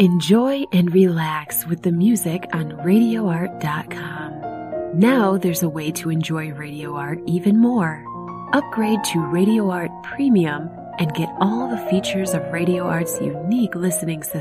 Enjoy and relax with the music on RadioArt.com. Now there's a way to enjoy Radio Art even more. Upgrade to Radio Art Premium and get all the features of Radio Art's unique listening system.